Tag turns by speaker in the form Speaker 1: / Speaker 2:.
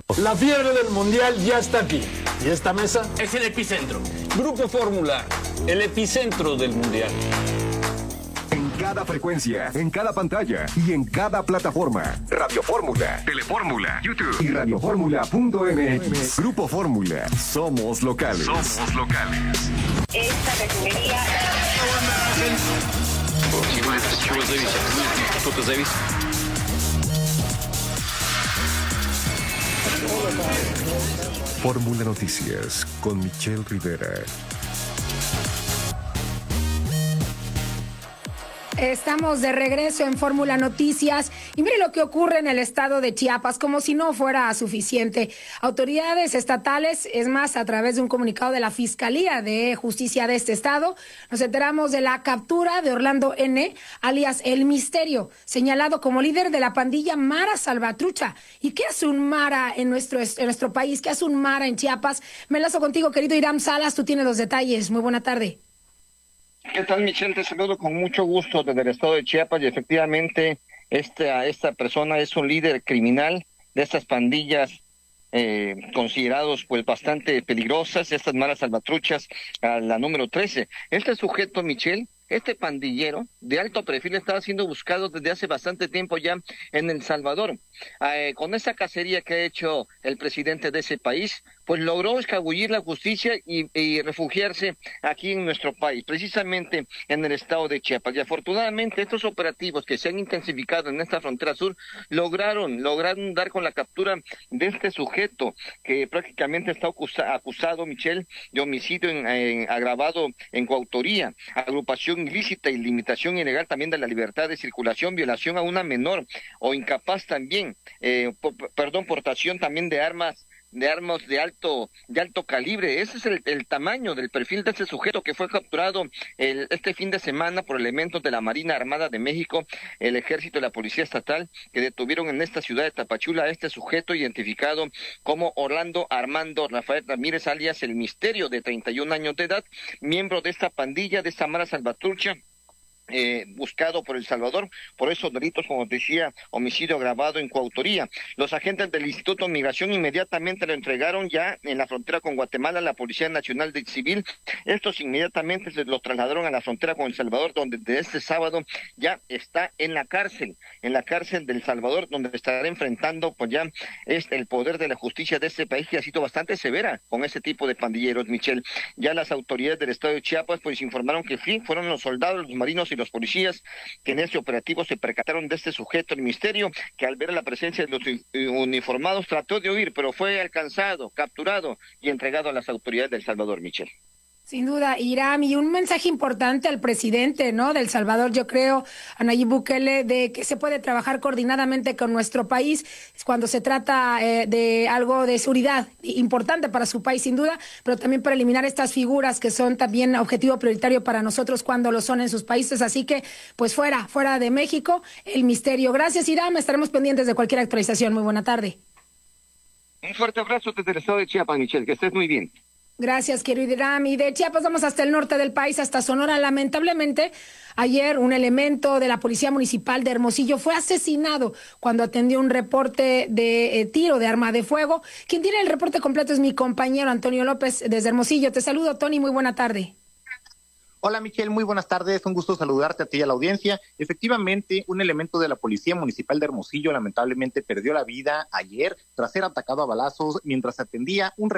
Speaker 1: La fiebre del Mundial ya está aquí. ¿Y esta mesa?
Speaker 2: Es el epicentro.
Speaker 3: Grupo Fórmula, el epicentro del Mundial.
Speaker 4: En cada frecuencia, en cada pantalla y en cada plataforma. Radio Fórmula, Telefórmula, YouTube y radioformula.mx. Grupo Fórmula, somos locales. Somos locales.
Speaker 5: Esta refinería...
Speaker 4: Fórmula Noticias con Michelle Rivera.
Speaker 6: Estamos de regreso en Fórmula Noticias y mire lo que ocurre en el estado de Chiapas, como si no fuera suficiente. Autoridades estatales, es más, a través de un comunicado de la Fiscalía de Justicia de este estado, nos enteramos de la captura de Orlando N., alias El Misterio, señalado como líder de la pandilla Mara Salvatrucha. ¿Y qué hace un Mara en nuestro país? ¿Qué hace un Mara en Chiapas? Me enlazo contigo, querido Iram Salas, tú tienes los detalles. Muy buena tarde.
Speaker 7: ¿Qué tal, Michelle? Te saludo con mucho gusto desde el estado de Chiapas y efectivamente esta persona es un líder criminal de estas pandillas considerados pues bastante peligrosas, estas malas salvatruchas, la número 13. Este sujeto, Michelle, este pandillero de alto perfil estaba siendo buscado desde hace bastante tiempo ya en El Salvador. Con esa cacería que ha hecho el presidente de ese país, pues logró escabullir la justicia y refugiarse aquí en nuestro país, precisamente en el estado de Chiapas. Y afortunadamente estos operativos que se han intensificado en esta frontera sur lograron dar con la captura de este sujeto que prácticamente está acusado, Michelle, de homicidio agravado en coautoría, agrupación ilícita y limitación ilegal también de la libertad de circulación, violación a una menor o incapaz también, portación también de armas de alto calibre. Ese es el tamaño del perfil de este sujeto que fue capturado este fin de semana por elementos de la Marina Armada de México, el Ejército y la Policía Estatal, que detuvieron en esta ciudad de Tapachula a este sujeto identificado como Orlando Armando Rafael Ramírez, alias El Misterio, de 31 años de edad, miembro de esta pandilla, de esta Mara Salvatrucha, buscado por El Salvador por esos delitos, como decía, homicidio agravado en coautoría. Los agentes del Instituto de Migración inmediatamente lo entregaron ya en la frontera con Guatemala a la Policía Nacional Civil. Estos inmediatamente se lo trasladaron a la frontera con El Salvador, donde desde este sábado ya está en la cárcel de El Salvador, donde estará enfrentando pues ya el poder de la justicia de este país, que ha sido bastante severa con ese tipo de pandilleros, Michelle. Ya las autoridades del estado de Chiapas pues informaron que sí, fueron los soldados, los marinos y los policías que en este operativo se percataron de este sujeto, El Misterio, que al ver la presencia de los uniformados trató de huir, pero fue alcanzado, capturado y entregado a las autoridades de El Salvador, Michelle.
Speaker 6: Sin duda, Iram, y un mensaje importante al presidente, ¿no?, de El Salvador, yo creo, a Nayib Bukele, de que se puede trabajar coordinadamente con nuestro país cuando se trata de algo de seguridad importante para su país, sin duda, pero también para eliminar estas figuras que son también objetivo prioritario para nosotros cuando lo son en sus países. Así que, pues fuera de México, El Misterio. Gracias, Iram, estaremos pendientes de cualquier actualización. Muy buena tarde.
Speaker 7: Un fuerte abrazo desde el estado de Chiapas, Michelle, que estés muy bien.
Speaker 6: Gracias, querido Iram. Y de Chiapas vamos hasta el norte del país, hasta Sonora. Lamentablemente, ayer un elemento de la Policía Municipal de Hermosillo fue asesinado cuando atendió un reporte de tiro de arma de fuego. Quien tiene el reporte completo es mi compañero Antonio López desde Hermosillo. Te saludo, Tony, muy buena tarde.
Speaker 8: Hola, Michelle, muy buenas tardes, un gusto saludarte a ti y a la audiencia. Efectivamente, un elemento de la Policía Municipal de Hermosillo lamentablemente perdió la vida ayer tras ser atacado a balazos mientras atendía un